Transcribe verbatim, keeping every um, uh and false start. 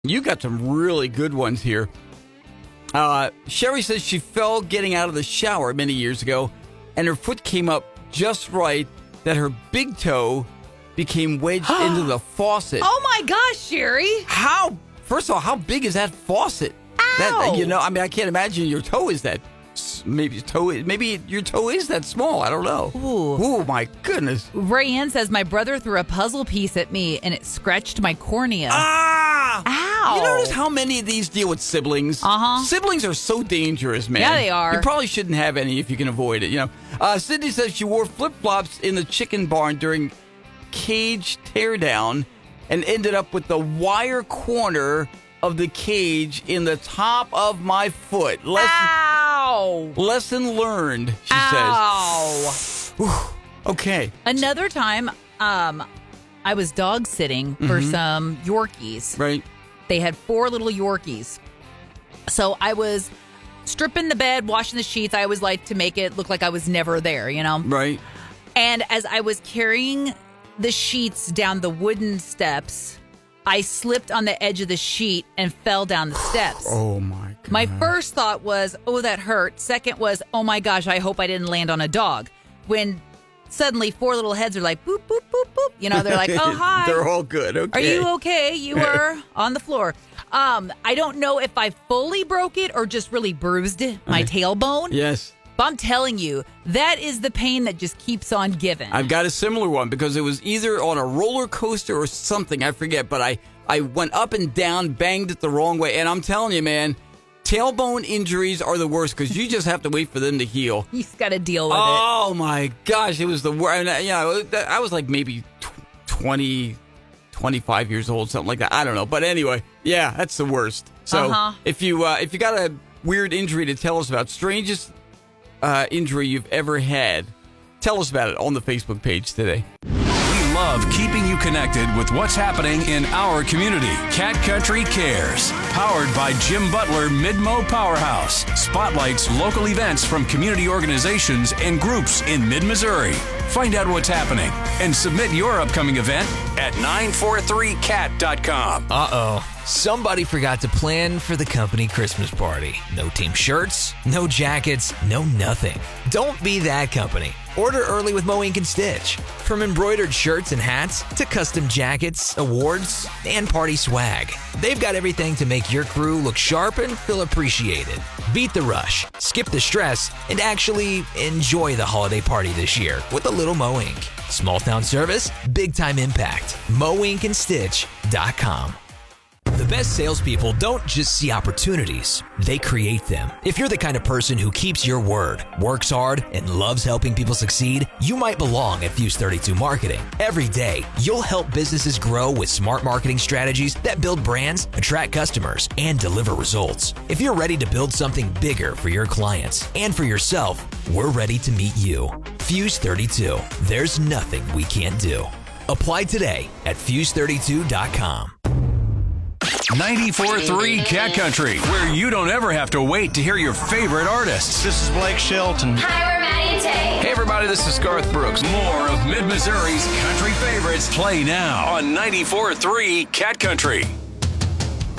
You got some really good ones here. Uh, Sherry says she fell getting out of the shower many years ago, and her foot came up just right that her big toe became wedged into the faucet. Oh, my gosh, Sherry. How? First of all, how big is that faucet? Ow. That, you know, I mean, I can't imagine your toe is that. Maybe your toe, maybe your toe is that small. I don't know. Ooh. Ooh, my goodness. Rayanne says, my brother threw a puzzle piece at me, and it scratched my cornea. Ah! Ow. You notice how many of these deal with siblings? Uh-huh. Siblings are so dangerous, man. Yeah, they are. You probably shouldn't have any if you can avoid it, you know. Uh, Sydney says she wore flip-flops in the chicken barn during cage teardown and ended up with the wire corner of the cage in the top of my foot. Lesson, Ow! lesson learned, she Ow. says. Whew. Okay. Another time, um, I was dog sitting for Mm-hmm. some Yorkies. Right. They had four little Yorkies. So I was stripping the bed, washing the sheets. I always like to make it look like I was never there, you know? Right. And as I was carrying the sheets down the wooden steps, I slipped on the edge of the sheet and fell down the steps. Oh, my God. My first thought was, oh, that hurt. Second was, oh, my gosh, I hope I didn't land on a dog. When suddenly four little heads are like, boop, boop, boop, boop. You know, they're like, oh, hi. They're all good. Okay. Are you okay? You were on the floor. Um, I don't know if I fully broke it or just really bruised it, my tailbone. Yes. But I'm telling you, that is the pain that just keeps on giving. I've got a similar one because it was either on a roller coaster or something. I forget, but I, I went up and down, banged it the wrong way. And I'm telling you, man, tailbone injuries are the worst because you just have to wait for them to heal. You just got to deal with Oh, my gosh. It was the worst. You know, I was like maybe twenty, twenty-five years old, something like that. I don't know. But anyway, yeah, that's the worst. So Uh-huh. if you uh, if you got a weird injury to tell us about, strangest uh, injury you've ever had, tell us about it on the Facebook page today. We love keeping you connected with what's happening in our community. Cat Country Cares, powered by Jim Butler Mid-Mo Powerhouse, spotlights local events from community organizations and groups in mid-Missouri. Find out what's happening and submit your upcoming event at nine four three cat dot com. Uh-oh. Somebody forgot to plan for the company Christmas party. No team shirts, no jackets, no nothing. Don't be that company. Order early with Mo Ink and Stitch. From embroidered shirts and hats to custom jackets, awards, and party swag. They've got everything to make your crew look sharp and feel appreciated. Beat the rush, skip the stress, and actually enjoy the holiday party this year with a little Mo Ink. Small town service, big time impact. Mo Ink and Stitch dot com. The best salespeople don't just see opportunities, they create them. If you're the kind of person who keeps your word, works hard, and loves helping people succeed, you might belong at Fuse thirty-two Marketing. Every day, you'll help businesses grow with smart marketing strategies that build brands, attract customers, and deliver results. If you're ready to build something bigger for your clients and for yourself, we're ready to meet you. Fuse thirty-two, there's nothing we can't do. Apply today at Fuse thirty-two dot com. ninety-four point three Cat Country, where you don't ever have to wait to hear your favorite artists. This is Blake Shelton. Hi, we're Maddie and Tay. Hey everybody, this is Garth Brooks. More of Mid-Missouri's country favorites play now on ninety-four point three Cat Country.